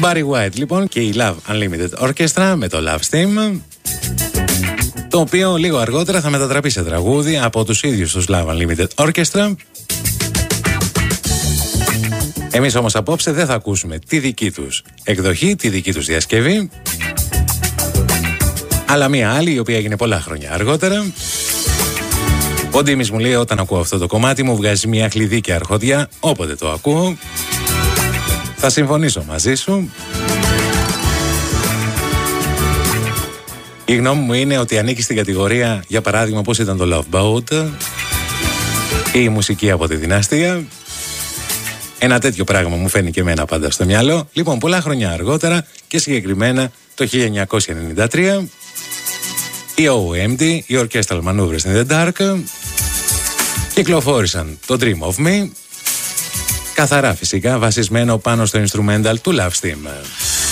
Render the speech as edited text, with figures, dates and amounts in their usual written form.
Barry White λοιπόν και η Love Unlimited Orchestra με το Love Steam, το οποίο λίγο αργότερα θα μετατραπεί σε τραγούδι από τους ίδιους τους Love Unlimited Orchestra. Εμείς όμως απόψε δεν θα ακούσουμε τη δική τους εκδοχή, τη δική τους διασκευή, αλλά μία άλλη η οποία έγινε πολλά χρόνια αργότερα. Ο Ντίμης μου λέει όταν ακούω αυτό το κομμάτι μου βγάζει μια χλιδίκια αρχόδια, όποτε το ακούω. Θα συμφωνήσω μαζί σου. Η γνώμη μου είναι ότι ανήκει στην κατηγορία, για παράδειγμα, πώς ήταν το Love Boat ή η μουσική από τη δυναστεία. Ένα τέτοιο πράγμα μου φαίνει και εμένα πάντα στο μυαλό. Λοιπόν, πολλά χρόνια αργότερα και συγκεκριμένα το 1993, οι OMD, οι Orchestral Maneuvers in the Dark, κυκλοφόρησαν το Dream of Me, καθαρά φυσικά βασισμένο πάνω στο instrumental του Love Steam.